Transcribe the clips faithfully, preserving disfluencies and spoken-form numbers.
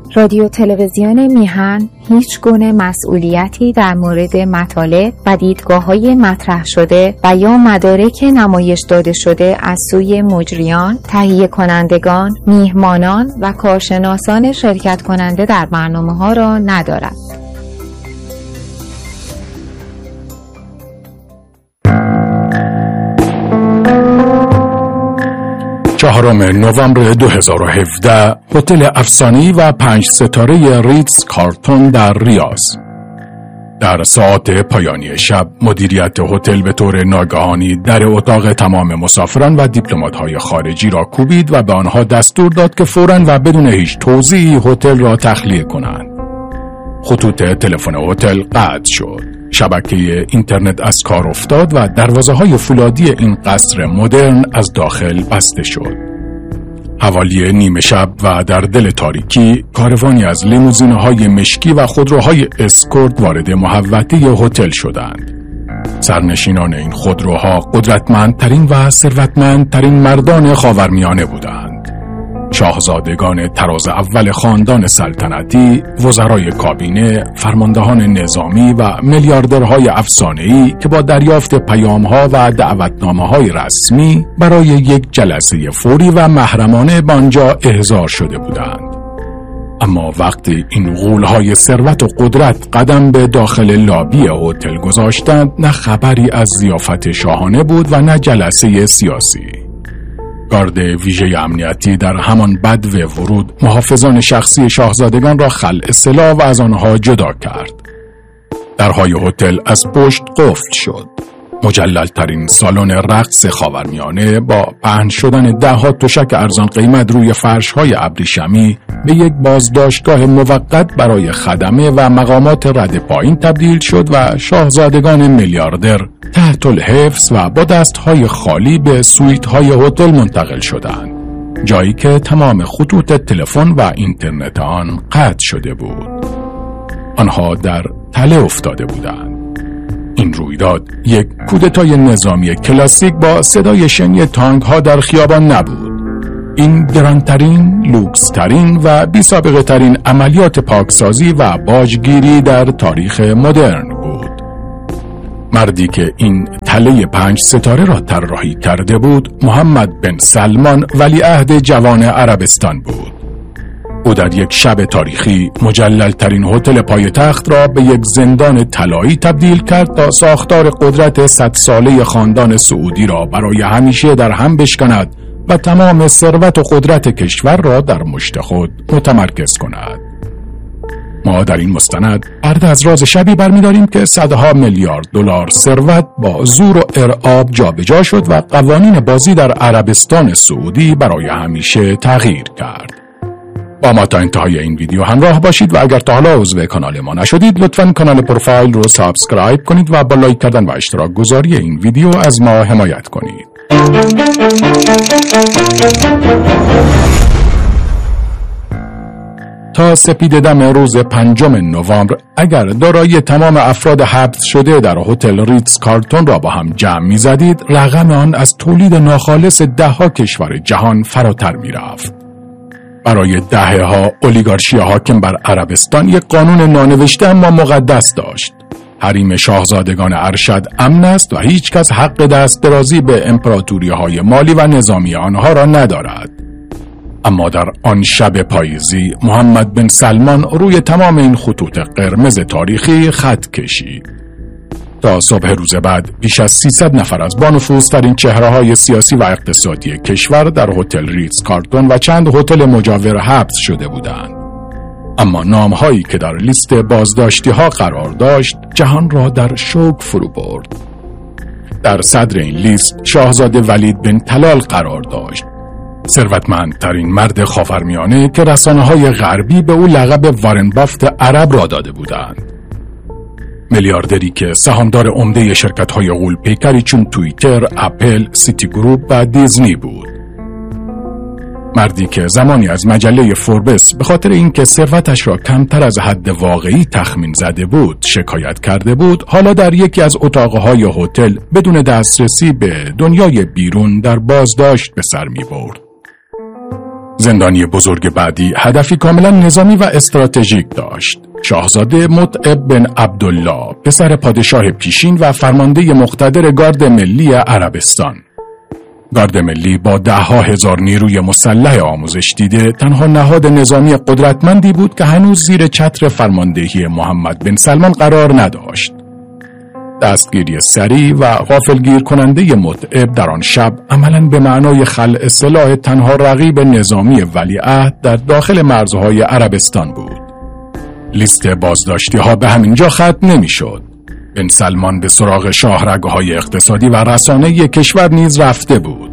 رادیو تلویزیون میهن هیچ گونه مسئولیتی در مورد مطالب و دیدگاه‌های مطرح شده و یا مدارک نمایش داده شده از سوی مجریان، تهیه کنندگان، میهمانان و کارشناسان شرکت کننده در برنامه‌ها را ندارد. چهارم نوامبر دو هزار و هفده هتل افسانه‌ای و پنج ستاره ریتز کارلتون در ریاض. در ساعات پایانی شب مدیریت هتل به طور ناگهانی در اتاق تمام مسافران و دیپلمات‌های خارجی را کوبید و به آنها دستور داد که فوراً و بدون هیچ توضیحی هتل را تخلیه کنند. خطوط تلفن هتل قطع شد. شبکه اینترنت از کار افتاد و دروازه‌های فولادی این قصر مدرن از داخل بسته شد. حوالی نیمه شب و در دل تاریکی کاروانی از لیموزین‌های مشکی و خودروهای اسکورت وارد محوطه هتل شدند. سرنشینان این خودروها قدرتمندترین و ثروتمندترین مردان خاورمیانه بودند. شاهزادگان طراز اول خاندان سلطنتی، وزرای کابینه، فرماندهان نظامی و میلیاردرهای افسانه‌ای که با دریافت پیام‌ها و دعوتنامه‌های رسمی برای یک جلسه فوری و محرمانه به آنجا احضار شده بودند. اما وقتی این غول‌های ثروت و قدرت قدم به داخل لابی هتل گذاشتند، نه خبری از ضیافت شاهانه بود و نه جلسه سیاسی. گارد ویژه امنیتی در همان بدو ورود محافظان شخصی شاهزادگان را خلع سلاح و از آنها جدا کرد. درهای هتل از پشت قفل شد. مجلل‌ترین سالن رقص خاورمیانه با پهن شدن ده‌ها تشک ارزان قیمت روی فرش‌های ابریشمی به یک بازداشتگاه موقت برای خدمه و مقامات رد پایین تبدیل شد و شاهزادگان میلیاردر تحت الحفظ و با دست‌های خالی به سویت‌های هتل منتقل شدند، جایی که تمام خطوط تلفن و اینترنت آن قطع شده بود. آنها در تله افتاده بودند. این رویداد یک کودتای نظامی کلاسیک با صدای شنی تانک‌ها در خیابان نبود. این گرانترین، لوکسترین و بی سابقه ترین عملیات پاکسازی و باجگیری در تاریخ مدرن بود. مردی که این تله پنج ستاره را طراحی کرده بود، محمد بن سلمان ولیعهد جوان عربستان بود. او در یک شب تاریخی مجلل‌ترین هتل پایتخت را به یک زندان طلایی تبدیل کرد تا ساختار قدرت صد ساله خاندان سعودی را برای همیشه در هم بشکند و تمام ثروت و قدرت کشور را در مشت خود متمرکز کند. ما در این مستند پرده از راز شبی برمی‌داریم که صدها میلیارد دلار ثروت با زور و ارعاب جابجا شد و قوانین بازی در عربستان سعودی برای همیشه تغییر کرد. با ما تا انتهای این ویدیو همراه باشید و اگر تا حالا عضو کانال ما نشدید لطفاً کانال پروفایل رو سابسکرایب کنید و با لایک کردن و اشتراک گذاری این ویدیو از ما حمایت کنید. تا سپید دم روز پنجم نوامبر اگر دارایی تمام افراد حبس شده در هتل ریتز کارلتون را با هم جمع می زدید، رقم آن از تولید ناخالص ده ها کشور جهان فراتر می رفت. برای دهه ها اولیگارشی حاکم بر عربستان یک قانون نانوشته اما مقدس داشت. حریم شاهزادگان ارشد امن است و هیچ کس حق دست درازی به امپراتوری های مالی و نظامی آنها را ندارد. اما در آن شب پاییزی محمد بن سلمان روی تمام این خطوط قرمز تاریخی خط کشید. تا صبح روز بعد بیش از سیصد نفر از بانفوذترین چهره‌های سیاسی و اقتصادی کشور در هتل ریتز کارلتون و چند هتل مجاور حبس شده بودند. اما نام‌هایی که در لیست بازداشتی‌ها قرار داشت جهان را در شوک فرو برد. در صدر این لیست شاهزاده ولید بن طلال قرار داشت، ثروتمندترین مرد خاورمیانه که رسانه‌های غربی به او لقب وارن بافت عرب را داده بودند. میلیاردری که سهامدار عمده شرکت‌های غول‌پیکری چون توییتر، اپل، سیتی گروپ و دیزنی بود. مردی که زمانی از مجله فوربس به خاطر اینکه ثروتش را کمتر از حد واقعی تخمین زده بود شکایت کرده بود، حالا در یکی از اتاقهای هتل بدون دسترسی به دنیای بیرون در بازداشت به سر می برد. زندانی بزرگ بعدی هدفی کاملا نظامی و استراتژیک داشت. شاهزاده متعب بن عبدالله، پسر پادشاه پیشین و فرمانده مقتدر گارد ملی عربستان. گارد ملی با ده ها هزار نیروی مسلح آموزش دیده تنها نهاد نظامی قدرتمندی بود که هنوز زیر چتر فرماندهی محمد بن سلمان قرار نداشت. دستگیری سریع و غافلگیر کننده متعب در آن شب عملاً به معنای خلع سلاح تنها رقیب نظامی ولیعهد در داخل مرزهای عربستان بود. لیست بازداشتی ها به همین جا ختم نمی شد. بن سلمان به سراغ شاهرگهای اقتصادی و رسانه‌ای کشور نیز رفته بود.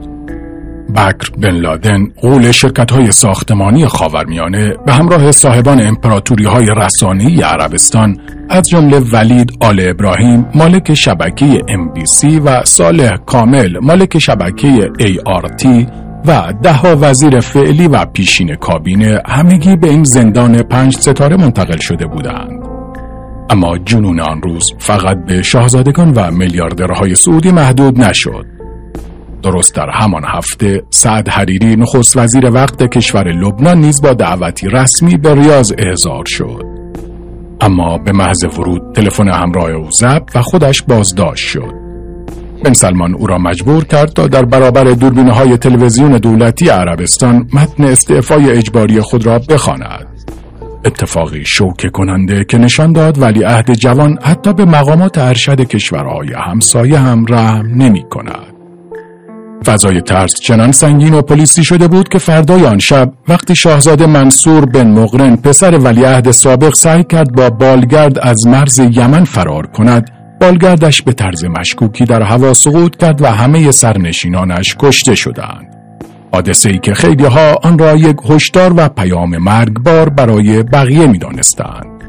بکر بن لادن، غول شرکت‌های ساختمانی خاورمیانه، به همراه صاحبان امپراتوری‌های رسانه‌ای عربستان از جمله ولید آل ابراهیم مالک شبکه ام بی سی و صالح کامل مالک شبکه ای آر تی و ده ها وزیر فعلی و پیشین کابینه همگی به این زندان پنج ستاره منتقل شده بودند. اما جنون آن روز فقط به شاهزادگان و میلیاردرهای سعودی محدود نشد. درست در همان هفته سعد حریری، نخست وزیر وقت کشور لبنان، نیز با دعوتی رسمی به ریاض احضار شد. اما به محض ورود تلفن همراه او ضبط و خودش بازداشت شد. بن سلمان او را مجبور کرد تا در برابر دوربین‌های تلویزیون دولتی عربستان متن استعفای اجباری خود را بخواند. اتفاقی شوکه کننده که نشان داد ولیعهد جوان حتی به مقامات ارشد کشورهای همسایه هم رحم نمی کند. فضای ترس چنان سنگین و پلیسی شده بود که فردای آن شب وقتی شاهزاده منصور بن مقرن، پسر ولیعهد سابق، سعی کرد با بالگرد از مرز یمن فرار کند، بالگردش به طرز مشکوکی در هوا سقوط کرد و همه سرنشینانش کشته شدند. حادثه‌ای که خیلی ها آن را یک هشدار و پیام مرگبار برای بقیه می دانستند.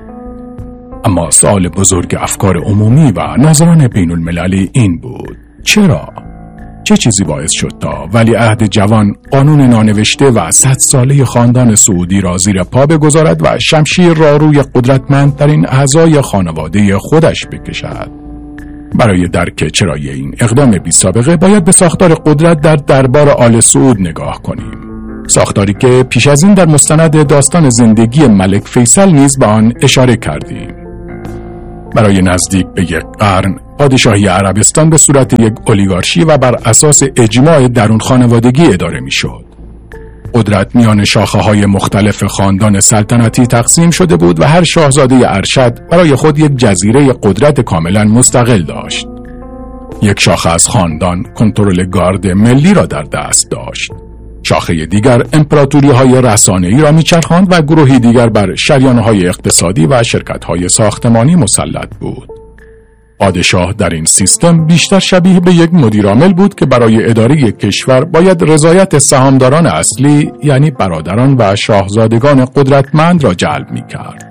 اما سوال بزرگ افکار عمومی و ناظران بین المللی این بود: چرا؟ چه چیزی باعث شد تا ولیعهد جوان قانون نانوشته و صد ساله خاندان سعودی را زیر پا بگذارد و شمشیر را روی قدرتمندترین اعضای خانواده خودش بکشد؟ برای درک چرای این اقدام بی سابقه باید به ساختار قدرت در دربار آل سعود نگاه کنیم. ساختاری که پیش از این در مستند داستان زندگی ملک فیصل نیز به آن اشاره کردیم. برای نزدیک به یک قرن پادشاهی عربستان به صورت یک اولیگارشی و بر اساس اجماع درون خانوادگی اداره می شد. قدرت میان شاخه های مختلف خاندان سلطنتی تقسیم شده بود و هر شاهزاده ارشد برای خود یک جزیره قدرت کاملا مستقل داشت. یک شاخه از خاندان کنترل گارد ملی را در دست داشت. شاخه دیگر امپراتوری های رسانه‌ای را میچرخاند و گروهی دیگر بر شریانه های اقتصادی و شرکت های ساختمانی مسلط بود. پادشاه در این سیستم بیشتر شبیه به یک مدیرعامل بود که برای اداره کشور باید رضایت سهامداران اصلی، یعنی برادران و شاهزادگان قدرتمند، را جلب می کرد.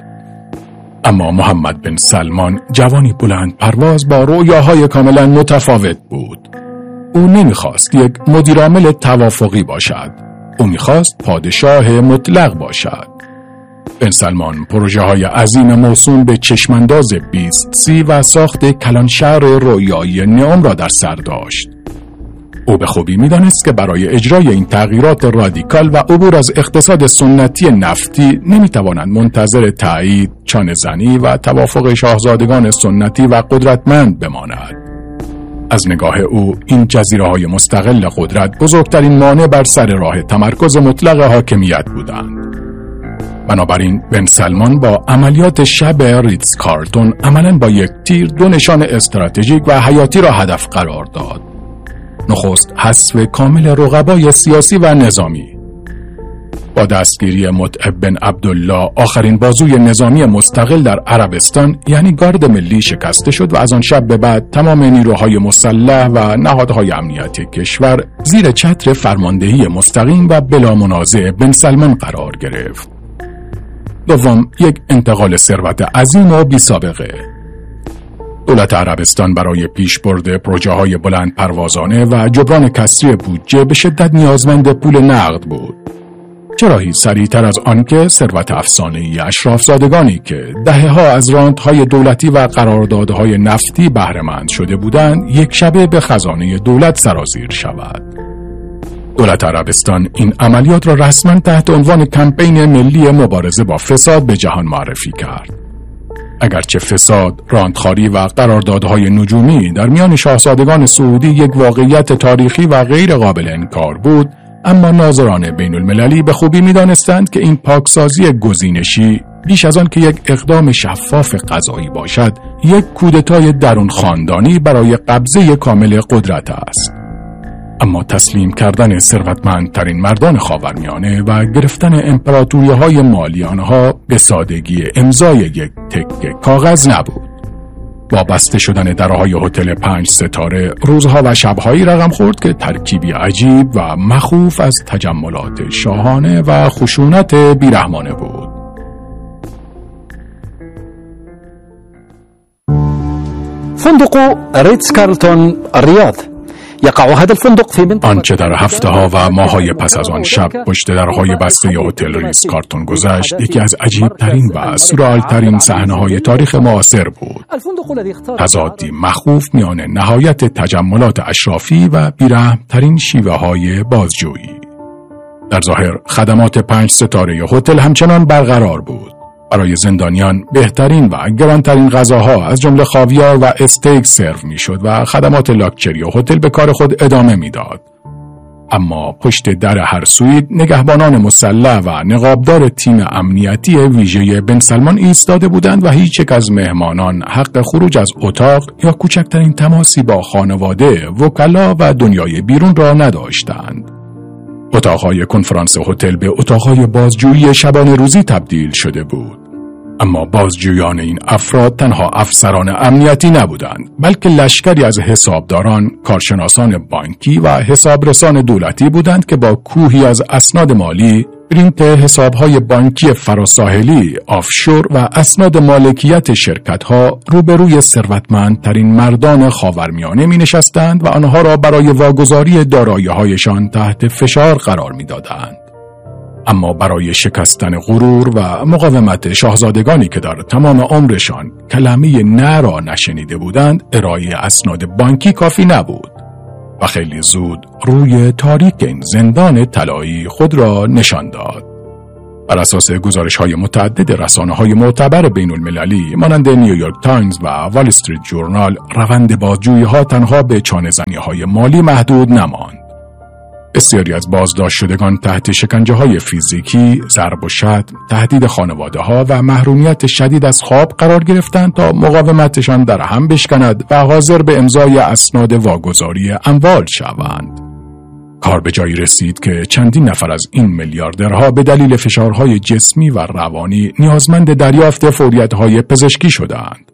اما محمد بن سلمان جوانی بلند پرواز با رویاهای کاملا متفاوت بود. او نمیخواست یک مدیرعامل توافقی باشد. او میخواست پادشاه مطلق باشد. بن سلمان پروژه های عظیم موسوم به چشمانداز بیست سی و ساخت کلانشهر رویایی نئوم را در سر داشت. او به خوبی میدانست که برای اجرای این تغییرات رادیکال و عبور از اقتصاد سنتی نفتی نمیتوانند منتظر تایید، چانه زنی و توافق شاهزادگان سنتی و قدرتمند بماند. از نگاه او این جزیره‌های مستقل قدرت بزرگترین مانع بر سر راه تمرکز مطلق حاکمیت بودند. بنابراین بن سلمان با عملیات شب ریتز کارلتون عملاً با یک تیر دو نشان استراتژیک و حیاتی را هدف قرار داد. نخست حذف کامل رقبای سیاسی و نظامی. با دستگیری متعب بن عبدالله آخرین بازوی نظامی مستقل در عربستان یعنی گارد ملی شکسته شد و از آن شب به بعد تمام نیروهای مسلح و نهادهای امنیتی کشور زیر چتر فرماندهی مستقیم و بلا منازع بن سلمان قرار گرفت. دوم، یک انتقال ثروت عظیم و بی سابقه. دولت عربستان برای پیشبرد پروژه‌های بلند پروازانه و جبران کسری بودجه به شدت نیازمند پول نقد بود. چراهی سریعتر از آنکه ثروت افسانه‌ای اشرافزادگانی که دهه‌ها از رانت‌های دولتی و قراردادهای نفتی بهره‌مند شده بودند یک شبه به خزانه دولت سرازیر شود. دولت عربستان این عملیات را رسما تحت عنوان کمپین ملی مبارزه با فساد به جهان معرفی کرد. اگرچه فساد، راندخواری و قراردادهای نجومی در میان شاهزادگان سعودی یک واقعیت تاریخی و غیر قابل انکار بود، اما ناظران بین المللی به خوبی می دانستند که این پاکسازی گزینشی بیش از آن که یک اقدام شفاف قضایی باشد، یک کودتای درون خاندانی برای قبضه کامل قدرت است. اما تسلیم کردن ثروتمندترین مردان خاورمیانه و گرفتن امپراتوری‌های مالی آنها به سادگی امضای یک تکه کاغذ نبود. با بسته شدن درهای هتل پنج ستاره، روزها و شبهایی رقم خورد که ترکیبی عجیب و مخوف از تجملات شاهانه و خشونت بیرحمانه بود. فندق ريتز كارلتون الرياض يقع هذا الفندق في منطقة آنچه در هفته ها و ماهای پس از آن شب پشت درهای بسته هتل ریتز کارلتون گذشت، یکی از عجیب ترین و سورئال ترین صحنه های تاریخ معاصر بود. تضادی مخوف میان نهایت تجملات اشرافی و بیرحم ترین شیوه های بازجویی. در ظاهر خدمات پنج ستاره هتل همچنان برقرار بود. برای زندانیان بهترین و گرانترین غذاها از جمله خاویار و استیک سرو میشد و خدمات لاکچری و هتل به کار خود ادامه میداد. اما پشت در هر سویت نگهبانان مسلح و نقابدار تیم امنیتی ویژه بن سلمان ایستاده بودند و هیچ یک از مهمانان حق خروج از اتاق یا کوچکترین تماسی با خانواده، وکلا و دنیای بیرون را نداشتند. اتاقهای کنفرانس هتل به اتاقهای بازجویی شبانه روزی تبدیل شده بود. اما بازجویان این افراد تنها افسران امنیتی نبودند، بلکه لشکری از حسابداران، کارشناسان بانکی و حسابرسان دولتی بودند که با کوهی از اسناد مالی، پرینت حسابهای بانکی فراساحلی، آفشور و اسناد مالکیت شرکت‌ها روبروی ثروتمندترین مردان خاورمیانه می‌نشستند و آنها را برای واگذاری دارایی‌هایشان تحت فشار قرار می‌دادند. اما برای شکستن غرور و مقاومت شاهزادگانی که در تمام عمرشان کلمه نه را نشنیده بودند، ارائه اسناد بانکی کافی نبود و خیلی زود روی تاریک این زندان طلایی خود را نشان داد. بر اساس گزارش‌های متعدد رسانه‌های معتبر بین المللی مانند نیویورک تایمز و وال استریت جورنال، روند بازجویی‌ها تنها به چانه‌زنی‌های مالی محدود نماند. بسیاری از بازداشت شدگان تحت شکنجه‌های فیزیکی، ضرب و شتم، تهدید خانواده‌ها و محرومیت شدید از خواب قرار گرفتند تا مقاومتشان در هم بشکند و حاضر به امضای اسناد واگذاری اموال شوند. کار به جایی رسید که چندین نفر از این میلیاردرها به دلیل فشارهای جسمی و روانی نیازمند دریافت فوریت‌های پزشکی شدند.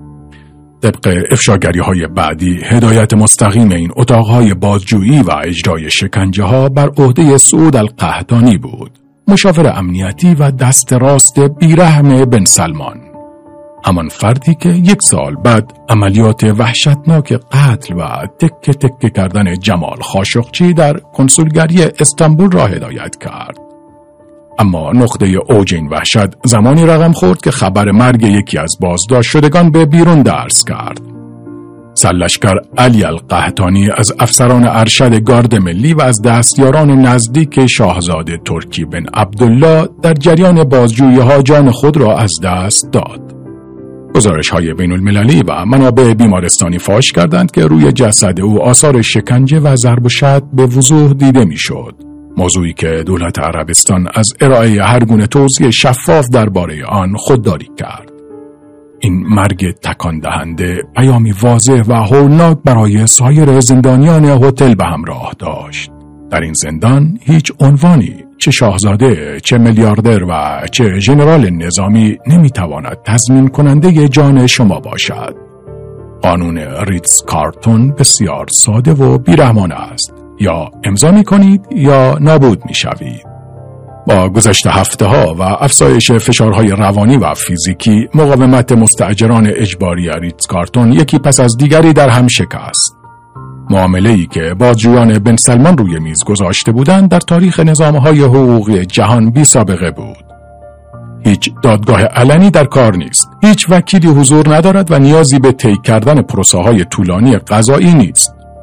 طبق افشاگری‌های بعدی، هدایت مستقیم این اتاقهای بازجویی و اجرای شکنجه‌ها بر عهده سعود القحطانی بود، مشاور امنیتی و دست راست بیرحم بن سلمان، همان فردی که یک سال بعد عملیات وحشتناک قتل و تکه تکه کردن جمال خاشقچی در کنسولگری استانبول را هدایت کرد. اما نقطه اوج این وحشت زمانی رقم خورد که خبر مرگ یکی از بازداشت شدگان به بیرون درز کرد. سرلشکر علی القحطانی از افسران ارشد گارد ملی و از دستیاران نزدیک شاهزاده ترکی بن عبدالله در جریان بازجویی‌ها جان خود را از دست داد. گزارش‌های بین المللی و منابع بیمارستانی فاش کردند که روی جسد او آثار شکنجه و ضرب و شتم به وضوح دیده می‌شد. موضوعی که دولت عربستان از ارائه هر گونه توضیح شفاف درباره آن خودداری کرد. این مرگ تکان دهنده پیامی واضح و هولناک برای سایر زندانیان هتل به همراه داشت. در این زندان هیچ عنوانی، چه شاهزاده، چه میلیاردر و چه ژنرال نظامی نمیتواند تضمین کننده جان شما باشد. قانون ریتز کارلتون بسیار ساده و بیرحمانه است. یا امضا می کنید یا نابود می شوید. با گذشت هفته ها و افزایش فشارهای روانی و فیزیکی، مقاومت مستاجران اجباری ریتز کارلتون یکی پس از دیگری در هم شکست. معامله‌ای که بازجویان بن سلمان روی میز گذاشته بودند در تاریخ نظام‌های حقوقی جهان بی سابقه بود. هیچ دادگاه علنی در کار نیست. هیچ وکیلی حضور ندارد و نیازی به طی کردن پروسه‌های طولانی قضایی نیست.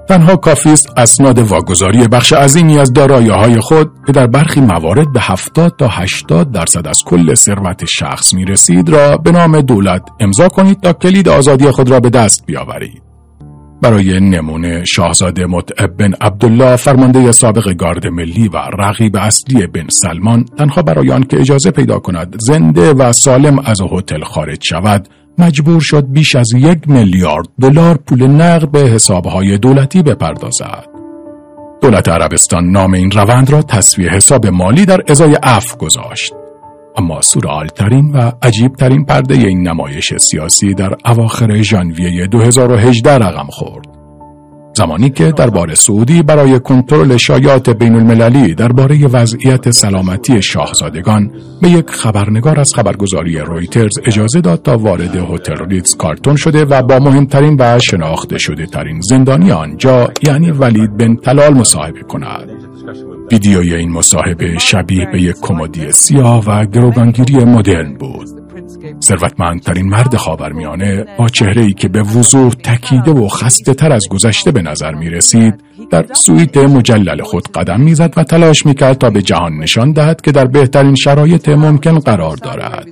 تنها کافی است اسناد واگذاری بخش عظیمی از دارایی‌های خود که در برخی موارد به هفتاد تا هشتاد درصد از کل ثروت شخص می‌رسید را به نام دولت امضا کنید تا کلید آزادی خود را به دست بیاورید. برای نمونه شاهزاده متعب بن عبدالله فرمانده سابق گارد ملی و رقیب اصلی بن سلمان تنها برای آنکه اجازه پیدا کند زنده و سالم از هتل خارج شود مجبور شد بیش از یک میلیارد دلار پول نقد به حسابهای دولتی بپردازد. دولت عربستان نام این روند را تسویه حساب مالی در ازای عفو گذاشت. اما سورئال‌ترین و عجیبترین پرده این نمایش سیاسی در اواخر ژانویه دو هزار و هجده رقم خورد. زمانی که دربار سعودی برای کنترل شایعات بین المللی درباره وضعیت سلامتی شاهزادگان به یک خبرنگار از خبرگزاری رویترز اجازه داد تا وارد هتل ریتز کارتون شده و با مهمترین و شناخته شده ترین زندانی آنجا یعنی ولید بن طلال مصاحبه کند. ویدیوی این مصاحبه شبیه به یک کمدی سیاه و گروگانگیری مدرن بود. ثروتمندترین مرد خاورمیانه با چهره‌ای که به وضوح تکیده و خسته تر از گذشته به نظر می رسید در سویت مجلل خود قدم می زد و تلاش می کرد تا به جهان نشان دهد که در بهترین شرایط ممکن قرار دارد.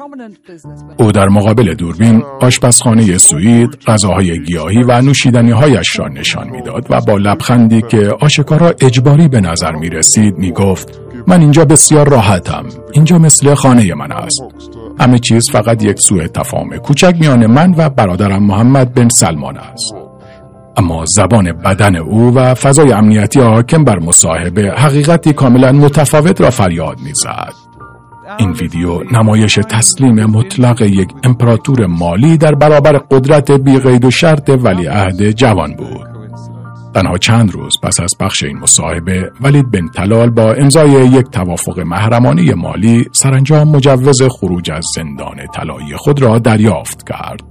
او در مقابل دوربین آشپزخانه سوئید، غذاهای گیاهی و نوشیدنی‌هایش را نشان می‌داد و با لبخندی که آشکارا اجباری به نظر می رسید می گفت من اینجا بسیار راحتم. اینجا مثل خانه من است. همه چیز فقط یک سوء تفاهم کوچک میان من و برادرم محمد بن سلمان است. اما زبان بدن او و فضای امنیتی حاکم بر مصاحبه حقیقتی کاملا متفاوت را فریاد می‌زد. این ویدیو نمایش تسلیم مطلق یک امپراتور مالی در برابر قدرت بی قید و شرط ولیعهد جوان بود. تنها چند روز پس از پخش این مصاحبه ولید بن طلال با امضای یک توافق محرمانه مالی سرانجام مجوز خروج از زندان طلایی خود را دریافت کرد.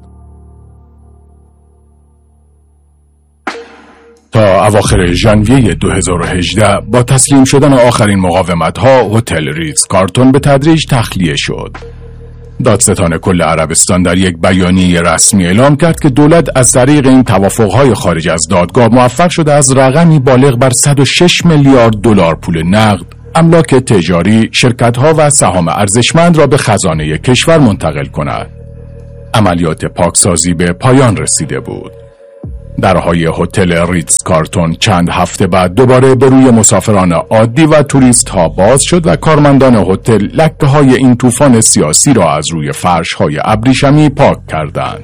تا اواخر ژانویه دو هزار و هجده با تسلیم شدن آخرین مقاومت‌ها هتل ریتز کارتون به تدریج تخلیه شد. دادستان کل عربستان در یک بیانیه رسمی اعلام کرد که دولت از طریق این توافق‌های خارج از دادگاه موفق شده از رقمی بالغ بر صد و شش میلیارد دلار پول نقد، املاک تجاری، شرکت‌ها و سهام ارزشمند را به خزانه کشور منتقل کند. عملیات پاکسازی به پایان رسیده بود. درهای هتل ریتز کارتون چند هفته بعد دوباره به روی مسافران عادی و توریست ها باز شد و کارمندان هتل لکه های این طوفان سیاسی را از روی فرش های ابریشمی پاک کردند.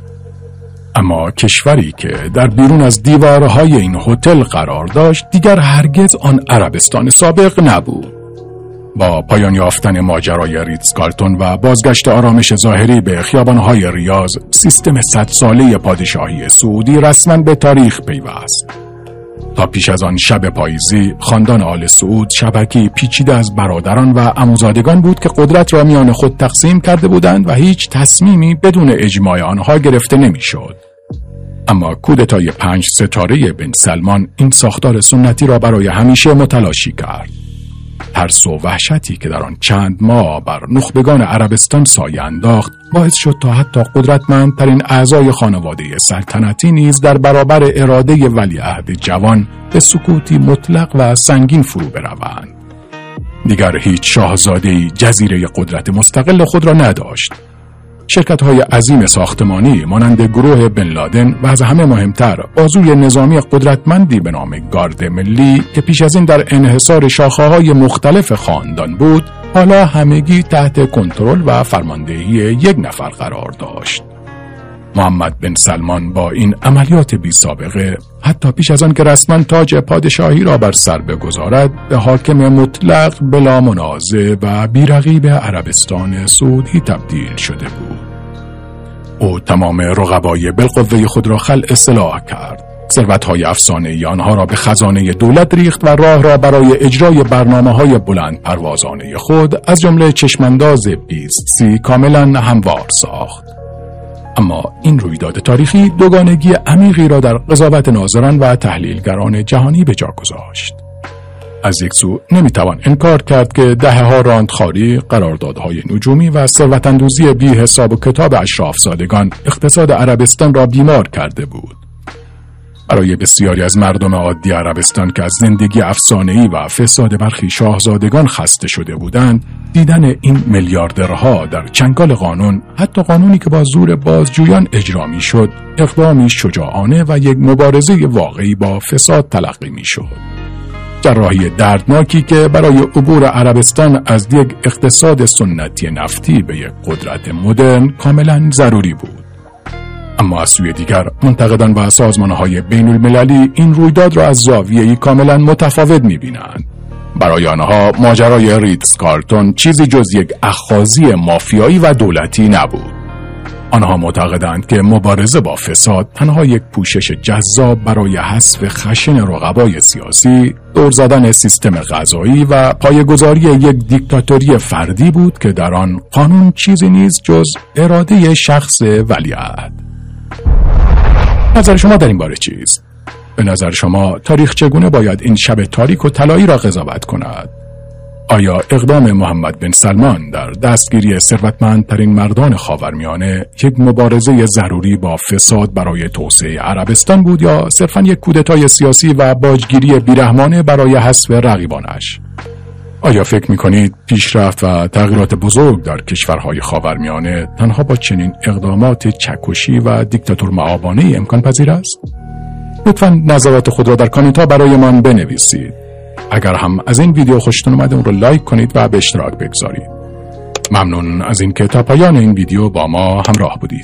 اما کشوری که در بیرون از دیوارهای این هتل قرار داشت دیگر هرگز آن عربستان سابق نبود. با پایان یافتن ماجرای ریتز کارتون و بازگشت آرامش ظاهری به خیابان‌های ریاض، سیستم صد ساله پادشاهی سعودی رسما به تاریخ پیوست. تا پیش از آن شب پاییزی، خاندان آل سعود شبکی پیچیده از برادران و عموزادگان بود که قدرت را میان خود تقسیم کرده بودند و هیچ تصمیمی بدون اجماع آنها گرفته نمی‌شد. اما کودتای پنج ستاره بن سلمان این ساختار سنتی را برای همیشه متلاشی کرد. ترس و وحشتی که در آن چند ماه بر نخبگان عربستان سایه انداخت باعث شد تا حتی قدرتمندترین اعضای خانواده سلطنتی نیز در برابر اراده ولیعهد جوان به سکوتی مطلق و سنگین فرو بروند. دیگر هیچ شاهزاده‌ای جزیره قدرت مستقل خود را نداشت. شرکت‌های عظیم ساختمانی مانند گروه بن لادن و از همه مهمتر بازوی نظامی قدرتمندی به نام گارد ملی که پیش از این در انحصار شاخه‌های مختلف خاندان بود، حالا همگی تحت کنترل و فرماندهی یک نفر قرار داشت. محمد بن سلمان با این عملیات بی سابقه حتی پیش از آن که رسما تاج پادشاهی را بر سر بگذارد به حاکم مطلق بلا منازع و بی‌رقیب عربستان سعودی تبدیل شده بود. او تمام رقبای بالقوه خود را خلع سلاح کرد. ثروت‌های افسانه‌ای آنها را به خزانه دولت ریخت و راه را برای اجرای برنامه‌های بلند پروازانه خود از جمله چشمانداز بیست سی کاملا هموار ساخت. اما این رویداد تاریخی دوگانگی عمیقی را در قضاوت ناظران و تحلیلگران جهانی به جا گذاشت. از یک سو نمیتوان انکار کرد که دهه‌ها راندخواری، قراردادهای نجومی و ثروت‌اندوزی بی حساب و کتاب اشرافزادگان اقتصاد عربستان را بیمار کرده بود. برای بسیاری از مردم عادی عربستان که از زندگی افسانه‌ای و فساد برخی شاهزادگان خسته شده بودند، دیدن این میلیاردرها در چنگال قانون، حتی قانونی که با زور بازجویان اجرا می‌شد، اقدامی شجاعانه و یک مبارزه واقعی با فساد تلقی می‌شد. جراحی دردناکی که برای عبور عربستان از یک اقتصاد سنتی نفتی به یک قدرت مدرن کاملاً ضروری بود. اما از سوی دیگر منتقدان و سازمان‌های بین المللی این رویداد را از زاویه‌ای کاملا متفاوت می‌بینند. برای آنها ماجرای ریتز کارلتون چیزی جز یک اخاذی مافیایی و دولتی نبود. آنها معتقدند که مبارزه با فساد تنها یک پوشش جذاب برای حذف خشن رقبای سیاسی، دور زدن سیستم قضایی و پایه‌گذاری یک دیکتاتوری فردی بود که در آن قانون چیزی نیست جز اراده شخص ولیعهد. نظر شما در این باره چیست؟ به نظر شما تاریخ چگونه باید این شب تاریک و طلایی را قضاوت کند؟ آیا اقدام محمد بن سلمان در دستگیری ثروتمندترین مردان خاورمیانه یک مبارزه ضروری با فساد برای توسعه عربستان بود یا صرفاً یک کودتای سیاسی و باجگیری بیرحمانه برای حذف رقیبانش؟ آیا فکر می‌کنید پیشرفت و تغییرات بزرگ در کشورهای خاورمیانه تنها با چنین اقدامات چکشی و دیکتاتور معابانه‌ای امکان پذیر است؟ لطفاً نظرات خود را در کامنت‌ها برایمان بنویسید. اگر هم از این ویدیو خوشتون اومده اون رو لایک کنید و به اشتراک بگذارید. ممنون از اینکه تا پایان این ویدیو با ما همراه بودید.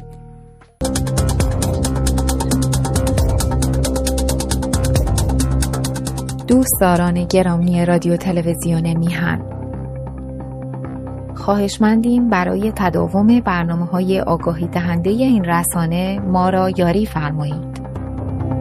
دوستداران گرامی رادیو تلویزیون میهن، خواهشمندیم برای تداوم برنامه‌های آگاهی دهنده این رسانه ما را یاری فرمایید.